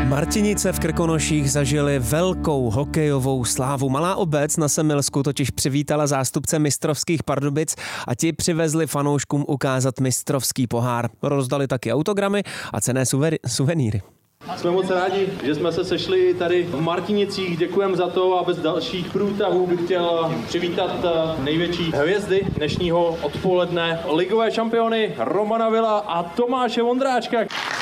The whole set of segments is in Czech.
Martinice v Krkonoších zažili velkou hokejovou slávu. Malá obec na Semilsku totiž přivítala zástupce mistrovských Pardubic a ti přivezli fanouškům ukázat mistrovský pohár. Rozdali taky autogramy a cenné suvenýry. Jsme moc rádi, že jsme se sešli tady v Martinicích. Děkujeme za to a bez dalších průtahů bych chtěl přivítat největší hvězdy dnešního odpoledne. Ligové šampiony Romana Villa a Tomáše Vondráčka.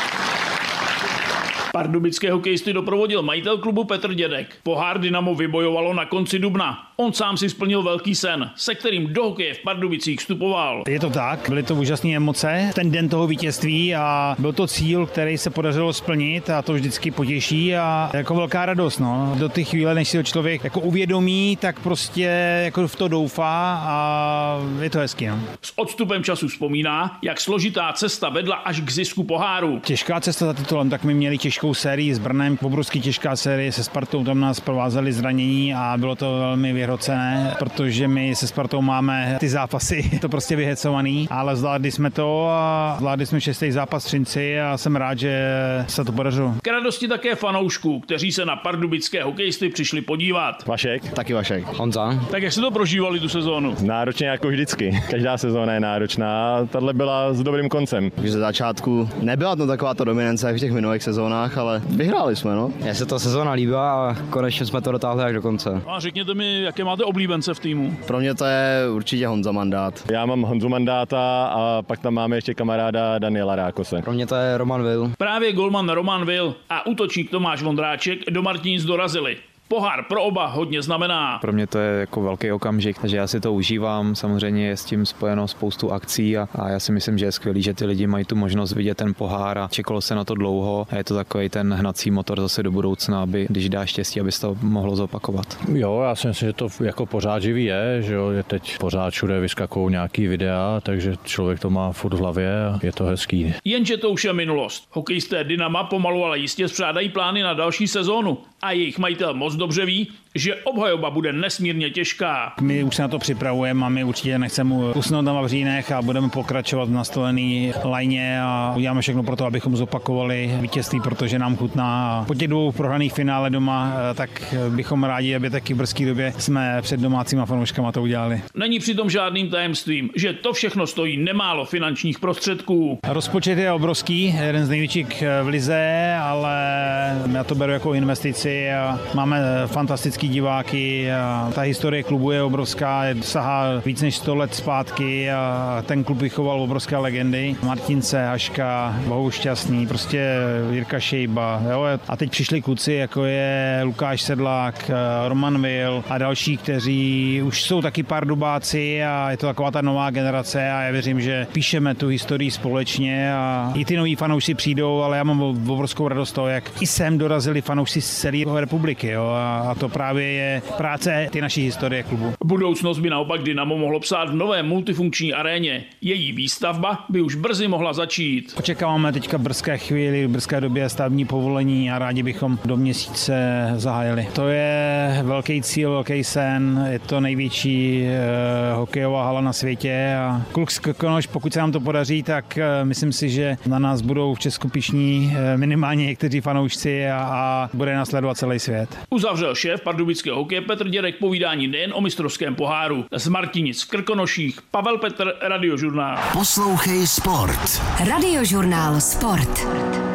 Pardubické hokejisty doprovodil majitel klubu Petr Dědek. Pohár Dynamo vybojovalo na konci dubna. On sám si splnil velký sen, se kterým do hokeje v Pardubicích vstupoval. Je to tak, byly to úžasné emoce, ten den toho vítězství a byl to cíl, který se podařilo splnit a to vždycky potěší a jako velká radost. No. Do té chvíle, než si to člověk jako uvědomí, tak prostě jako v to doufá a je to hezký. No. S odstupem času vzpomíná, jak složitá cesta vedla až k zisku poháru. Těžká cesta za titulem, tak my měli těžkou sérii s Brnem, obrovský těžká série se Spartou, tam nás provázeli zranění a bylo to velmi vyhrocené, protože my se Spartou máme ty zápasy, to prostě vyhecovaný, ale zvládli jsme to a zvládli jsme 6. zápas v Třinci a jsem rád, že se to podařilo. K radosti také fanoušků, kteří se na pardubické hokejisty přišli podívat. Vašek. Taky Vašek. Honza. Tak jak se to prožívali tu sezónu? Náročně jako vždycky. Každá sezóna je náročná, tahle byla s dobrým koncem. Ze začátku nebyla to taková dominance jak v těch minulých sezónách, ale vyhráli jsme, no. Mně se ta sezóna líbila a konečně jsme to dotáhli až do konce. A řekněte mi, jaké máte oblíbence v týmu? Pro mě to je určitě Honza Mandát. Já mám Honzu Mandáta a pak tam máme ještě kamaráda Daniela Rákose. Pro mě to je Roman Will. Právě golman Roman Will a útočník Tomáš Vondráček do Martinic dorazili. Pohár pro oba hodně znamená. Pro mě to je jako velký okamžik, takže já si to užívám, samozřejmě je s tím spojeno spoustu akcí a já si myslím, že je skvělý, že ty lidi mají tu možnost vidět ten pohár a čekalo se na to dlouho a je to takový ten hnací motor zase do budoucna, aby když dá štěstí, aby se to mohlo zopakovat. Jo, já si myslím, že to jako pořád živý je, že jo, je teď pořád všude vyskakují nějaký videa, takže člověk to má furt v hlavě a je to hezký. Jenže to už je minulost. Hokejisté Dynama pomalu ale jistě spřádají plány na další sezónu a jejich majitel moc dobře ví, že obhajoba bude nesmírně těžká. My už se na to připravujeme a my určitě nechceme usnout na vavřínech a budeme pokračovat v nastolený lajně a uděláme všechno pro to, abychom zopakovali vítězství, protože nám chutná. Po těch 2 prohraných finále doma, tak bychom rádi, aby taky v brzké době jsme před domácíma fanouškama to udělali. Není přitom žádným tajemstvím, že to všechno stojí nemálo finančních prostředků. Rozpočet je obrovský, jeden z největších v lize, ale já to beru jako investici a máme fantastický diváky a ta historie klubu je obrovská, sahá víc než 100 let zpátky a ten klub vychoval obrovské legendy. Martince, Haška, Bohuš Šťastný, prostě Jirka Šejba. Jo? A teď přišli kluci, jako je Lukáš Sedlák, Roman Will a další, kteří už jsou taky Pardubáci a je to taková ta nová generace a já věřím, že píšeme tu historii společně a i ty noví fanoušci přijdou, ale já mám obrovskou radost toho, jak i sem dorazili fanoušci z celé republiky. Jo? A to právě je práce ty naší historie klubu. Budoucnost by naopak Dynamo mohlo psát v nové multifunkční aréně. Její výstavba by už brzy mohla začít. Očekáváme teďka brzké chvíli, v brzké době stavební povolení a rádi bychom do měsíce zahájili. To je velký cíl, velký sen, je to největší hokejová hala na světě a kluk z Krkonoš, pokud se nám to podaří, tak myslím si, že na nás budou v Česku pyšní minimálně někteří fanoušci a bude následovat celý svět. Uzavřel šéf pardubického hokeje Petr Dědek povídání nejen o mistrovském poháru. Z Martinic v Krkonoších Pavel Petr, Radiožurnál. Poslouchej sport. Radiožurnál Sport.